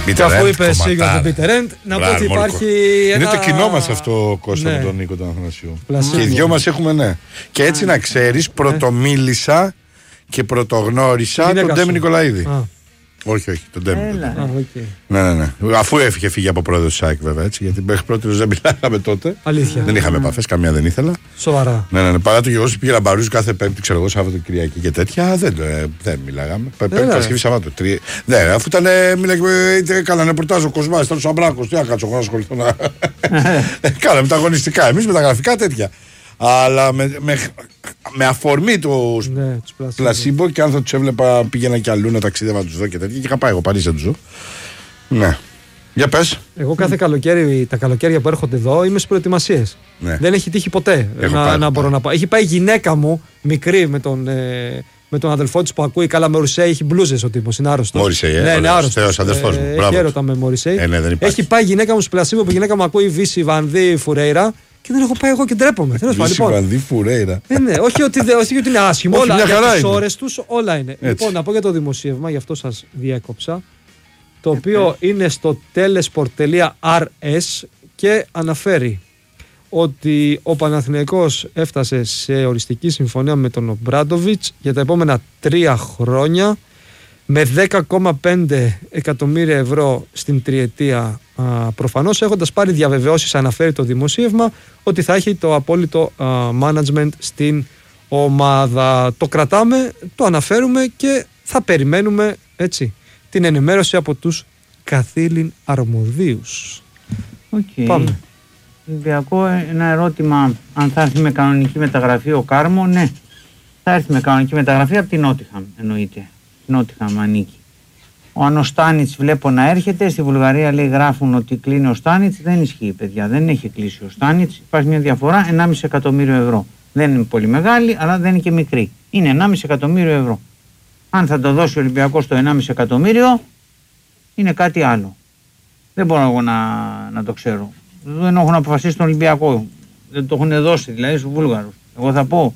Και αφού είπε εσύ για τον Πίτερ Εντ, να πω ότι υπάρχει. Είναι το κοινό μας αυτό, Κώστα, με τον Νίκο τον Αθανασίου. Και οι δυο μας έχουμε, ναι. Και έτσι να ξέρεις, πρωτομίλησα και πρωτογνώρισα τον Ντέμι Νικολαίδη. Όχι, τον Ντέμι. Ναι. Αφού έφυγε φύγει από πρόεδρο του ΣΑΕΚ, βέβαια. Έτσι, γιατί μέχρι πρώτη δεν μιλάγαμε τότε. Αλήθεια. Δεν είχαμε επαφές, καμία δεν ήθελα. Σοβαρά. Ναι. Παρά το γεγονός ότι πήγα να μπαρούζω κάθε Πέμπτη, ξέρω εγώ, Σάββατο Κυριακή και τέτοια, δεν μιλάγαμε. Πέμπτη Παρασκευή Σαββάτο. Ναι, αφού ήταν. Κάνανε προτάζ ο Κοσμάς, ήταν ο Σαμπράκος. Τι να κάτσω εγώ να ασχοληθώ να. Κάναμε τα αγωνιστικά εμείς με τα γραφικά τέτοια. Αλλά με αφορμή του πλασίμπο και αν θα τους έβλεπα πήγαινα κι αλλού να ταξίδευα να τους δω και τέτοια. Και είχα πάει εγώ Παρίσι να τους δω. Ναι. Για πες. Εγώ κάθε καλοκαίρι, τα καλοκαίρια που έρχονται εδώ είμαι στις προετοιμασίες. Ναι. Δεν έχει τύχει ποτέ να μπορώ να πάω. Έχει πάει η γυναίκα μου μικρή με τον αδελφό της που ακούει καλά με Μωρισέη, έχει μπλούζες ο τύπος, είναι άρρωστος. Μωρισέη, ναι, είναι άρρωστος. Θεός, αδελφός μου. Έχει έρωτα με Μωρισέη. Έχει πάει η γυναίκα μου στο πλασίμπο που η γυναίκα μου ακούει Βύση, Βανδύ, Φουρέιρα. Και δεν έχω πάει εγώ και ντρέπομαι. Βανδύ, Φουρέιρα. Ναι, όχι ότι είναι άσχημο, όλα για τις ώρες τους όλα είναι. Έτσι. Λοιπόν, να πω για το δημοσίευμα, γι' αυτό σας διέκοψα. Το οποίο είναι στο telesport.rs και αναφέρει ότι ο Παναθηναϊκός έφτασε σε οριστική συμφωνία με τον Ομπράντοβιτς για τα επόμενα 3 χρόνια με 10,5 εκατομμύρια ευρώ στην τριετία, προφανώς έχοντας πάρει διαβεβαιώσεις, αναφέρει το δημοσίευμα, ότι θα έχει το απόλυτο management στην ομάδα. Το κρατάμε, το αναφέρουμε και θα περιμένουμε έτσι την ενημέρωση από τους καθήλυν αρμοδίους. Πάμε. Ολυμπιακό, ένα ερώτημα, αν θα έρθει με κανονική μεταγραφή ο Κάρμο. Ναι, θα έρθει με κανονική μεταγραφή από την Νότιχαμ, εννοείται. Νότιχαμ ανήκει. Ο Ανοστάνιτς βλέπω να έρχεται. Στη Βουλγαρία λέει γράφουν ότι κλείνει ο Στάνιτς. Δεν ισχύει, παιδιά, δεν έχει κλείσει ο Στάνιτς. Υπάρχει μια διαφορά 1,5 εκατομμύριο ευρώ. Δεν είναι πολύ μεγάλη, αλλά δεν είναι και μικρή. Είναι 1,5 εκατομμύριο ευρώ. Αν θα το δώσει ο Ολυμπιακός το 1,5 εκατομμύριο, είναι κάτι άλλο. Δεν μπορώ εγώ να το ξέρω. Δεν έχουν αποφασίσει τον Ολυμπιακό. Δεν το έχουν δώσει δηλαδή στους Βούλγαρους. Εγώ θα πω.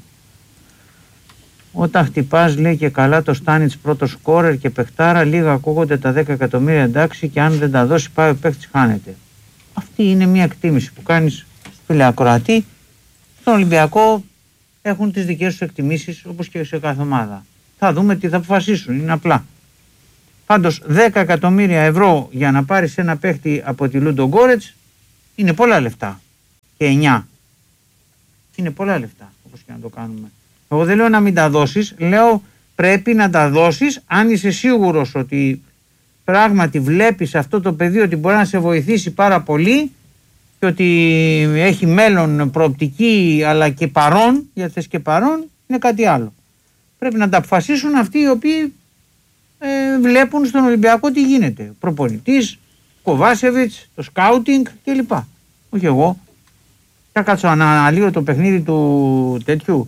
Όταν χτυπάς, λέει και καλά, το Στάνιτς πρώτο σκόρερ και παιχτάρα, λίγα ακούγονται τα 10 εκατομμύρια, εντάξει, και αν δεν τα δώσει πάει ο παίχτης χάνεται. Αυτή είναι μια εκτίμηση που κάνεις, φίλε ακροατή. Στον Ολυμπιακό έχουν τις δικές τους εκτιμήσεις όπως και σε κάθε ομάδα. Θα δούμε τι θα αποφασίσουν, είναι απλά. Πάντως 10 εκατομμύρια ευρώ για να πάρεις ένα παίχτη από τη Λούντο Γκόρετς είναι πολλά λεφτά. Και 9. Είναι πολλά λεφτά, όπως και να το κάνουμε. Εγώ δεν λέω να μην τα δώσεις, λέω πρέπει να τα δώσεις αν είσαι σίγουρος ότι πράγματι βλέπεις αυτό το παιδί ότι μπορεί να σε βοηθήσει πάρα πολύ και ότι έχει μέλλον, προοπτική, αλλά και παρόν, γιατί θες και παρόν, είναι κάτι άλλο. Πρέπει να τα αποφασίσουν αυτοί οι οποίοι βλέπουν στον Ολυμπιακό τι γίνεται. Ο προπονητής, Κοβάσεβιτς, το σκάουτινγκ κλπ. Όχι εγώ. Θα κάτσω να αναλύω το παιχνίδι του τέτοιου,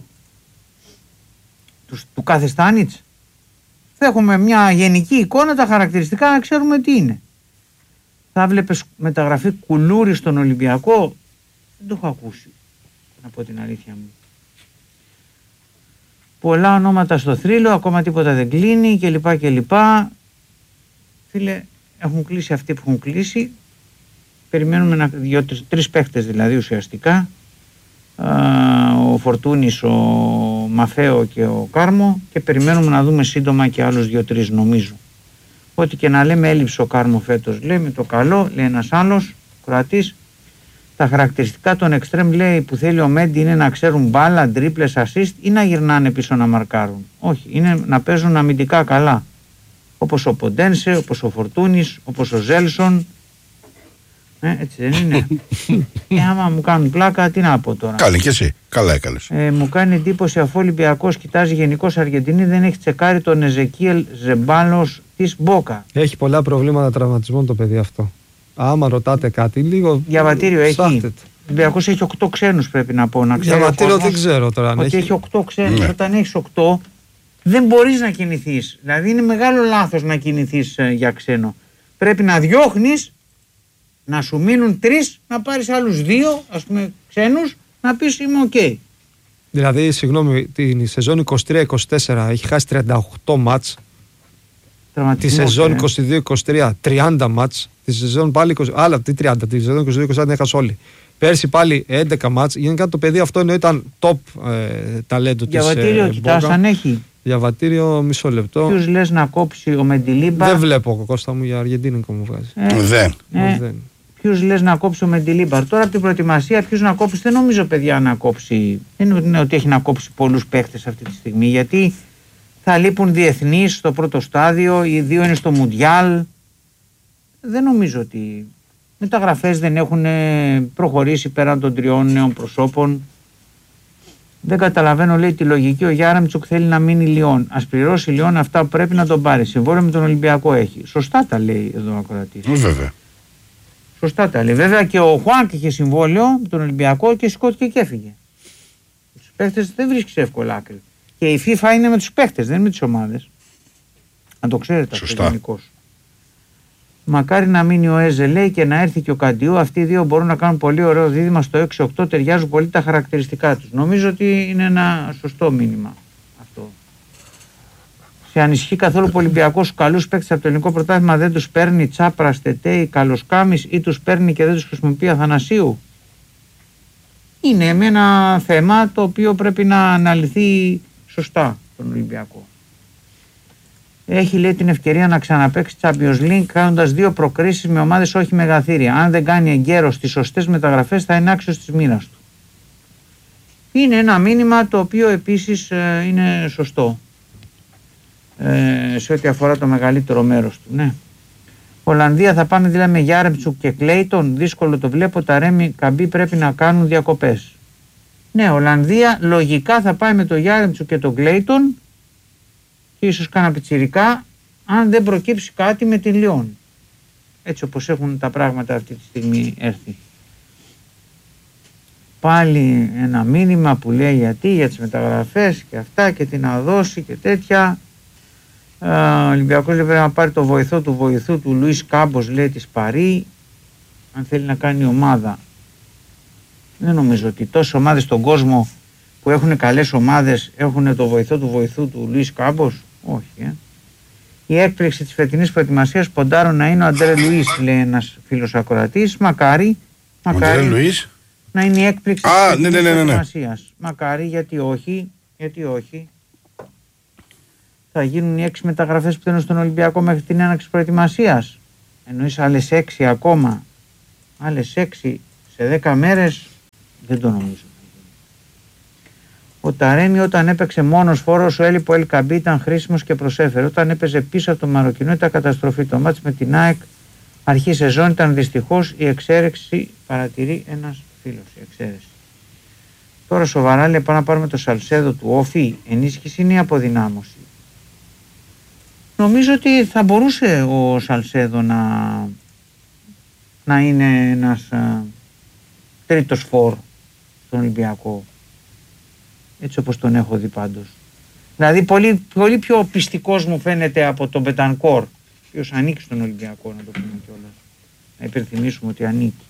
του κάθε Στάνιτς. Θα έχουμε μια γενική εικόνα, τα χαρακτηριστικά να ξέρουμε τι είναι. Θα βλέπεις μεταγραφή Κουλούρη στον Ολυμπιακό. Δεν το έχω ακούσει, να πω την αλήθεια μου. Πολλά ονόματα στο θρύλο, ακόμα τίποτα δεν κλείνει κλπ. Φίλε, έχουν κλείσει αυτοί που έχουν κλείσει. Περιμένουμε 2-3 παίχτες δηλαδή ουσιαστικά. Ο Φορτούνης, ο Μαφέο και ο Κάρμο, και περιμένουμε να δούμε σύντομα και άλλους 2-3 νομίζω. Ό,τι και να λέμε, έλειψε ο Κάρμο φέτος, λέει, με το καλό, λέει ένας άλλος Κροατής. Τα χαρακτηριστικά των εξτρέμ, λέει, που θέλει ο Μέντι είναι να ξέρουν μπάλα, τρίπλες, assist ή να γυρνάνε πίσω να μαρκάρουν. Όχι, είναι να παίζουν αμυντικά καλά. Όπως ο Ποντένσε, όπως ο Φορτούνης, όπως ο Ζέλσον. Έτσι δεν είναι? Άμα μου κάνουν πλάκα, τι να πω τώρα. Καλή και εσύ, καλά έκανες. Μου κάνει εντύπωση, αφού ο Ολυμπιακός κοιτάζει γενικώς Αργεντινή, δεν έχει τσεκάρει τον Εζεκίελ Ζεμπάλος της Μπόκα. Έχει πολλά προβλήματα τραυματισμών το παιδί αυτό. Άμα ρωτάτε κάτι, λίγο. Διαβατήριο έχει. Ο Ολυμπιακός έχει 8 ξένους, πρέπει να πω. Διαβατήριο δεν ξέρω τώρα. Ότι έχει 8 ξένους. Ναι. Όταν έχεις 8, δεν μπορείς να κινηθείς. Δηλαδή είναι μεγάλο λάθος να κινηθείς για ξένο. Πρέπει να διώχνεις, να σου μείνουν 3, να πάρεις άλλους 2, ας πούμε, ξένους, να πεις είμαι οκ. Δηλαδή, συγγνώμη, την σεζόν 23-24 έχει χάσει 38 μάτς. Τη σεζόν 22-23, 30 μάτς. Τη σεζόν πάλι 20, άλλα τι 30, τη σεζόν 22-23 την έχασε όλοι. Πέρσι πάλι 11 μάτς. Γενικά το παιδί αυτό ήταν top ταλέντο της. Διαβατήριο κοιτάς αν έχει. Διαβατήριο μισό λεπτό. Ποιους λες να κόψει ο Μεντιλίμπαρ? Δεν βλέπω, Κώστα μου, για Αργεντίνικο μου βγάζει. Δεν. Ποιους λες να κόψει ο Μεντιλίμπαρ? Τώρα από την προετοιμασία ποιους να κόψει? Δεν νομίζω, παιδιά, να κόψει. Δεν είναι ότι έχει να κόψει πολλούς παίχτες αυτή τη στιγμή, γιατί θα λείπουν διεθνείς στο πρώτο στάδιο, οι δύο είναι στο Μουντιάλ. Δεν νομίζω ότι μεταγραφές δεν έχουν προχωρήσει πέραν των 3 νέων προσώπων. Δεν καταλαβαίνω, λέει, τη λογική. Ο Γιάρεμτσουκ θέλει να μείνει Λιόν. Ας πληρώσει Λιόν αυτά που πρέπει να τον πάρει. Συμβόλαιο με τον Ολυμπιακό έχει. Σωστά τα λέει εδώ ο ακροατής. Βέβαια. Σωστά τα λέει. Βέβαια και ο Χουάνκ είχε συμβόλαιο με τον Ολυμπιακό και σηκώθηκε και έφυγε. Τους παίχτες δεν βρίσκεις εύκολα άκρη. Και η FIFA είναι με τους παίχτες, δεν είναι με τις ομάδες. Αν το ξέρετε αυτό γενικώς. Μακάρι να μείνει ο Έζε, λέει, και να έρθει και ο Καντιού. Αυτοί οι δύο μπορούν να κάνουν πολύ ωραίο δίδυμα στο 6-8. Ταιριάζουν πολύ τα χαρακτηριστικά τους. Νομίζω ότι είναι ένα σωστό μήνυμα αυτό. Σε ανησυχεί καθόλου που ο Ολυμπιακός στους καλούς παίκτες από το ελληνικό πρωτάθλημα δεν τους παίρνει Τσάπρα, Στετέι, Καλοσκάμης, ή τους παίρνει και δεν τους χρησιμοποιεί Αθανασίου? Είναι με ένα θέμα το οποίο πρέπει να αναλυθεί σωστά τον Ολυμπιακό. Έχει, λέει, την ευκαιρία να ξαναπαίξει Champions League κάνοντας 2 προκρίσεις με ομάδες όχι μεγαθύρια. Αν δεν κάνει εγκαίρος τις σωστές μεταγραφές θα είναι άξιος της μοίρας του. Είναι ένα μήνυμα το οποίο επίσης είναι σωστό σε ό,τι αφορά το μεγαλύτερο μέρος του. Ναι. Ολλανδία θα πάμε δηλαδή με Γιάρεμτσουκ και Κλέιτον. Δύσκολο το βλέπω. Τα Ρέμι Καμπή πρέπει να κάνουν διακοπές. Ναι, Ολλανδία λογικά θα πάει με το Γιάρεμτσουκ και τον Κλέιτον και ίσως κάνα πιτσιρικά, αν δεν προκύψει κάτι με την Λιόν. Έτσι όπως έχουν τα πράγματα αυτή τη στιγμή έρθει. Πάλι ένα μήνυμα που λέει γιατί για τις μεταγραφές και αυτά και τι να δώσει και τέτοια. Ο Ολυμπιακός λέει πρέπει να πάρει το βοηθό του βοηθού του Λουίς Κάμπος, λέει, της Παρί, αν θέλει να κάνει ομάδα. Δεν νομίζω ότι τόσες ομάδες στον κόσμο που έχουν καλές ομάδες έχουν το βοηθό του βοηθού του Λουίς Κάμπος. Όχι. Η έκπληξη της φετινής προετοιμασίας ποντάρω να είναι ο Αντρέ Λουίς, λέει ένας φίλος ακροατής. Μακάρι να είναι η έκπληξη της φετινής προετοιμασίας. Μακάρι, γιατί όχι. Θα γίνουν οι 6 μεταγραφές που θέλουν στον Ολυμπιακό μέχρι την έναρξη προετοιμασίας. Εννοείς άλλες 6 ακόμα. Άλλες 6 σε 10 μέρες δεν το νομίζω. Ο Ταρέμι όταν έπαιξε μόνος φόρος ο Έλιπο Ελκαμπή ήταν χρήσιμος και προσέφερε. Όταν έπαιζε πίσω από το Μαροκινό ήταν καταστροφή. Το μάτς με την ΑΕΚ αρχή σεζόν ήταν δυστυχώς η εξαίρεξη, παρατηρεί ένας φίλος. Η εξαίρεση. Τώρα σοβαρά, λέει, πάμε να πάρουμε το Σαλσέδο του Όφη. Ενίσχυση είναι η αποδυνάμωση. Νομίζω ότι θα μπορούσε ο Σαλσέδο να είναι ένας τρίτος φόρ στον Ολυμπιακό. Έτσι όπως τον έχω δει πάντως. Δηλαδή πολύ, πολύ πιο πιστικός μου φαίνεται από τον Μπετανκόρ, ο οποίος ανήκει στον Ολυμπιακό, να το πούμε κιόλας. Να υπενθυμίσουμε ότι ανήκει.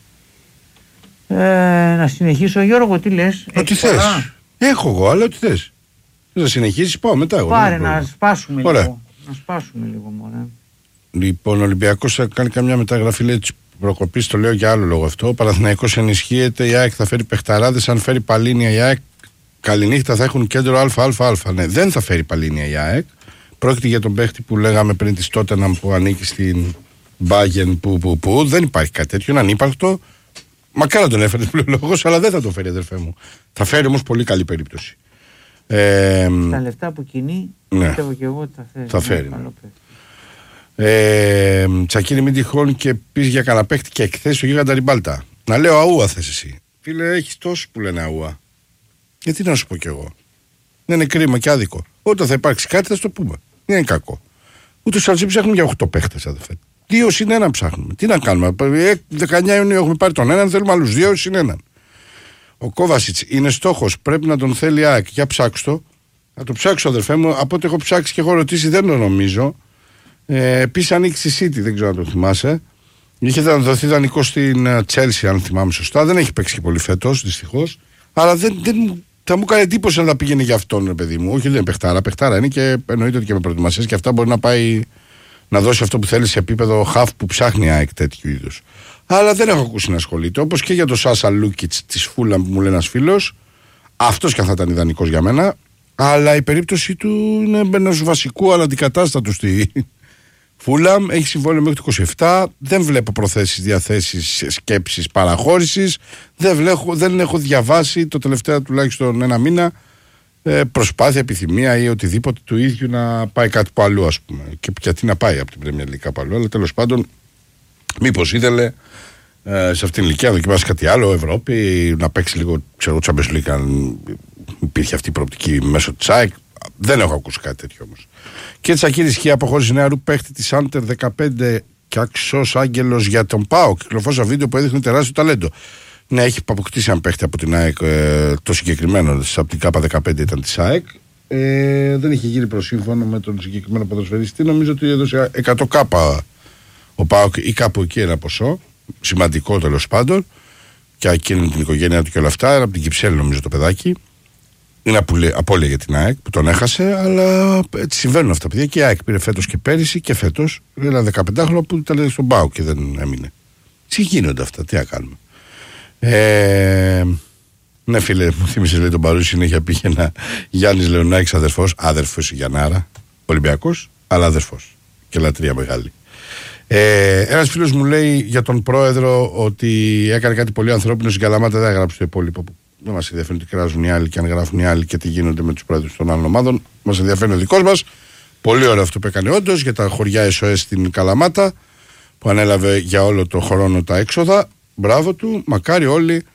Να συνεχίσω, Γιώργο, τι λες? Ό,τι θες. Έχω εγώ, αλλά ό,τι θες. Θα συνεχίσεις, πάω μετά. Πάρε να σπάσουμε λίγο. Να σπάσουμε λίγο, μωρέ. Λοιπόν, ο Ολυμπιακός θα κάνει καμιά μεταγραφή, λέει, της προκοπής, το λέω για άλλο λόγο αυτό. Ο Παναθηναϊκός ενισχύεται, η ΑΕΚ θα φέρει παιχταράδες, αν φέρει Παλίνια η ΑΕΚ, καληνύχτα θα έχουν κέντρο ΑΑΑ. Ναι, δεν θα φέρει Παλίνια η ΑΕΚ. Πρόκειται για τον παίχτη που λέγαμε πριν της Τότεναμ που ανήκει στην Μπάγεν που δεν υπάρχει κάτι τέτοιο, είναι ανύπαρκτο. Μακάρι να τον έφερε λόγος, αλλά δεν θα το φέρει, αδερφέ μου. Θα φέρει όμως πολύ καλή περίπτωση. Τα λεφτά που κινεί, ναι, πιστεύω και εγώ ότι θα φέρει. Τσακίνη, μην τυχόν και πεις για κανένα παίχτη και εκθέσεις ο Γίγαντα Ριμπάλτα. Να λέω αούα θες εσύ. Φίλε, έχεις τόσους που λένε αούα. Γιατί να σου πω κι εγώ. Δεν είναι κρίμα και άδικο. Όταν θα υπάρξει κάτι θα σου το πούμε. Δεν είναι κακό. Ούτως άλλως ψάχνουμε για 8 παίχτες, αδερφέ. 2 συν 1 ψάχνουμε. Τι να κάνουμε. 19 Ιουνίου έχουμε πάρει τον έναν, θέλουμε άλλους 2 συν 1. Ο Κόβασιτς είναι στόχος. Πρέπει να τον θέλει ΑΕΚ. Για ψάξω το. Να το ψάξω, αδερφέ μου. Από ό,τι έχω ψάξει και έχω ρωτήσει, δεν το νομίζω. Επίσης ανήκει στη City, δεν ξέρω αν το θυμάσαι. Είχε δοθεί δανεικό στην Chelsea, αν θυμάμαι σωστά. Δεν έχει παίξει και πολύ φέτος, δυστυχώς. Αλλά δεν Θα μου έκανε εντύπωση αν θα πήγαινε για αυτόν, ρε παιδί μου. Όχι, δεν είναι παιχτάρα. Παιχτάρα είναι και εννοείται ότι και με προετοιμασίες και αυτά μπορεί να πάει να δώσει αυτό που θέλει σε επίπεδο χαφ που ψάχνει ΑΕΚ τέτοιου είδους. Αλλά δεν έχω ακούσει να ασχολείται. Όπως και για τον Σάσα Λούκιτς της Φούλαμ που μου λέει ένας φίλος. Αυτός και αν θα ήταν ιδανικός για μένα. Αλλά η περίπτωση του είναι ένας βασικού αλλά αντικατάστατου στη Φούλαμ. Έχει συμβόλαιο μέχρι το 27. Δεν βλέπω προθέσεις, διαθέσεις, σκέψεις, παραχώρησης. Δεν έχω διαβάσει το τελευταίο τουλάχιστον ένα μήνα προσπάθεια, επιθυμία ή οτιδήποτε του ίδιου να πάει κάτι που αλλού, ας πούμε. Και γιατί να πάει από την Premier League κάπου αλλού. Αλλά τέλος πάντων, μήπως ήθελε σε αυτήν την ηλικία να δοκιμάσει κάτι άλλο, Ευρώπη, να παίξει λίγο, ξέρω, Champions League, αν υπήρχε αυτή η προοπτική μέσω της ΑΕΚ. Δεν έχω ακούσει κάτι τέτοιο όμως. Και έτσι ακύρη ισχύει αποχώρηση νεαρού παίχτη της Άντερ 15 και άξιος άγγελος για τον ΠΑΟΚ. Κυκλοφόρησα βίντεο που έδειχνε τεράστιο ταλέντο. Ναι, έχει αποκτήσει ένα παίχτη από την ΑΕΚ, το συγκεκριμένο, από την ΚΑΠΑ 15 ήταν της ΑΕΚ. Δεν είχε γίνει προσύμφωνο με τον συγκεκριμένο ποδοσφαιριστή. Νομίζω ότι έδωσε 100 ΚΑΠΑ ο ΠΑΟΚ ή κάπου εκεί ένα ποσό. Σημαντικό τέλος πάντων. Και εκείνη την οικογένειά του και όλα αυτά. Από την Κυψέλη νομίζω το παιδάκι. Είναι απώλεια για την ΑΕΚ που τον έχασε, αλλά έτσι συμβαίνουν αυτά παιδιά. Και η ΑΕΚ πήρε φέτος και πέρυσι και φέτος. Ένα 15χρονο που ήταν στον ΠΑΟΚ και δεν έμεινε. Τι γίνονται αυτά, τι να κάνουμε. Ναι, φίλε, μου θύμισες, λέει τον Παρούση, συνέχεια πήγαινα Γιάννης Λεωνάκης, άδερφος Γιαννάρα, Ολυμπιακός, αλλά αδερφός. Και λατρεία μεγάλη. Ένας φίλος μου λέει για τον πρόεδρο ότι έκανε κάτι πολύ ανθρώπινο στην Καλαμάτα, δεν έγραψε το υπόλοιπο. Δεν μας ενδιαφέρει τι κράζουν οι άλλοι και αν γράφουν οι άλλοι και τι γίνονται με τους πρόεδρους των άλλων ομάδων. Μας ενδιαφέρει ο δικός μας. Πολύ ωραίο αυτό που έκανε όντως για τα χωριά SOS στην Καλαμάτα, που ανέλαβε για όλο το χρόνο τα έξοδα. Μπράβο του, μακάρι όλοι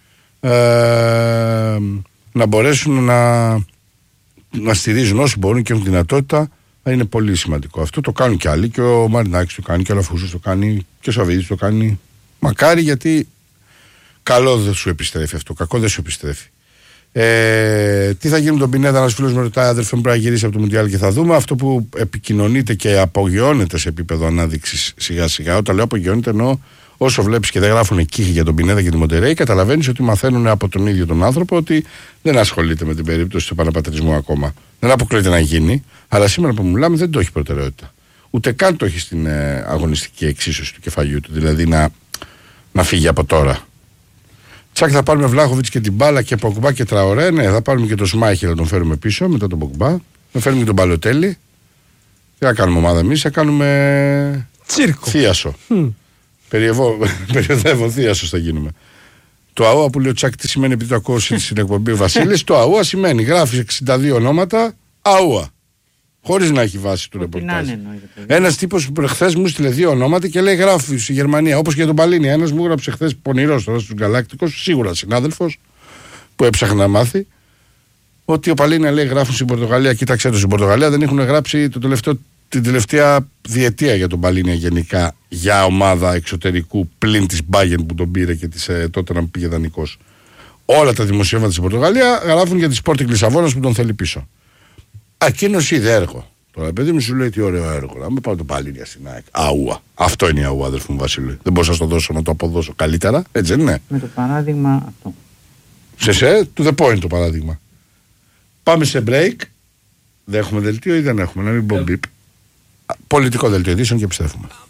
να μπορέσουν να στηρίζουν όσοι μπορούν και έχουν δυνατότητα. Είναι πολύ σημαντικό αυτό. Το κάνουν και άλλοι, και ο Μαρινάκης το κάνει και ο Λαφούζος το κάνει και ο Σαββίδης το κάνει. Μακάρι, γιατί καλό δεν σου επιστρέφει αυτό, κακό δεν σου επιστρέφει. Τι θα γίνει με τον Πινέδα, ένας φίλος με ρωτάει, αδερφέ μου, πρέπει να γυρίσει από το Μουντιάλ και θα δούμε. Αυτό που επικοινωνείται και απογειώνεται σε επίπεδο ανάδειξης σιγά σιγά, όταν λέω απογειώνεται εννοώ όσο βλέπεις και δεν γράφουν εκεί για τον Πινέδα και τη Μοντερέη, καταλαβαίνεις ότι μαθαίνουν από τον ίδιο τον άνθρωπο ότι δεν ασχολείται με την περίπτωση του επαναπατρισμού ακόμα. Δεν αποκλείεται να γίνει, αλλά σήμερα που μιλάμε δεν το έχει προτεραιότητα. Ούτε καν το έχει στην αγωνιστική εξίσωση του κεφαλιού του, δηλαδή να φύγει από τώρα. Τσακ, θα πάρουμε Βλάχοβιτς και την μπάλα και Ποκμπά και Τραωρέ. Ναι, θα πάρουμε και τον Σμάιχελ να τον φέρουμε πίσω μετά τον Ποκμπά. Θα φέρουμε και τον Παλωτέλη. Τι θα κάνουμε ομάδα εμείς, θα κάνουμε τσίρκο. Θίασο. Περιοδεύω θίασο θα γίνουμε. Το ΑΟΑ που λέει ο Τσάκ, τι σημαίνει, επειδή το ακούω στην εκπομπή Βασίλης, το ΑΟΑ σημαίνει γράφει 62 ονόματα ΑΟΑ. Χωρίς να έχει βάση του ρεπορτάζ. Ένας τύπος που χθες μου στείλε 2 ονόματα και λέει γράφει στη Γερμανία. Όπως και για τον Παλίνη. Ένας μου έγραψε χθες πονηρός τώρα στους Γκαλάκτικους, σίγουρα συνάδελφος που έψαχνε να μάθει, ότι ο Παλίνη λέει γράφουν στην Πορτογαλία. Κοίταξε το, στην Πορτογαλία δεν έχουν γράψει την τελευταία διετία για τον Παλίνη γενικά για ομάδα εξωτερικού πλην της Bayern που τον πήρε και τότε να πήγε δανεικός. Όλα τα δημοσιεύματα στην Πορτογαλία γράφουν για τη Sporting Λισαβόνας που τον θέλει πίσω. Εκείνος είδε έργο. Τώρα, παιδί μου, σου λέει τι ωραίο έργο. Να μην πάω το Παλίνια στην ΑΕΚ. Αούα. Αυτό είναι η Αούα, αδερφού μου Βασίλη. Δεν μπορώ να το δώσω, να το αποδώσω καλύτερα. Έτσι δεν είναι. Με το παράδειγμα αυτό. To the point το παράδειγμα. Πάμε σε break. Δεν έχουμε δελτίο ή δεν έχουμε, να μην πω μπιπ. Πολιτικό δελτίο ειδήσεων και επιστρέφουμε.